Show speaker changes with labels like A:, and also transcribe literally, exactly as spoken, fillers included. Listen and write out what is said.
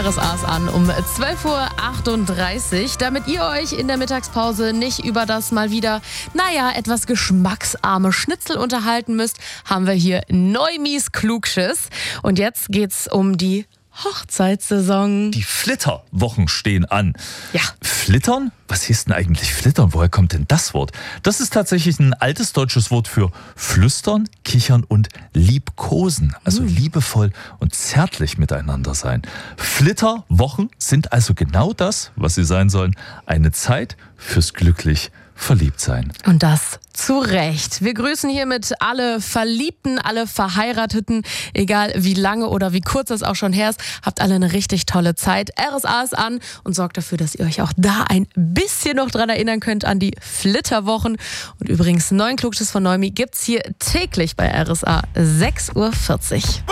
A: R S A ist an um zwölf Uhr achtunddreißig. Damit ihr euch in der Mittagspause nicht über das mal wieder, naja, etwas geschmacksarme Schnitzel unterhalten müsst, haben wir hier Neumis Klugschiss. Und jetzt geht's um die Hochzeitssaison.
B: Die Flitterwochen stehen an.
A: Ja.
B: Flittern? Was hieß denn eigentlich Flittern? Woher kommt denn das Wort? Das ist tatsächlich ein altes deutsches Wort für flüstern, kichern und liebkosen. Also liebevoll und zärtlich miteinander sein. Flitterwochen sind also genau das, was sie sein sollen. Eine Zeit fürs glücklich Verliebtsein.
A: Und das zu Recht. Wir grüßen hiermit alle Verliebten, alle Verheirateten, egal wie lange oder wie kurz das auch schon her ist. Habt alle eine richtig tolle Zeit. R S A ist an und sorgt dafür, dass ihr euch auch da ein bisschen noch dran erinnern könnt an die Flitterwochen. Und übrigens, neuen Klugschiss von Neumi gibt's hier täglich bei R S A sechs Uhr vierzig.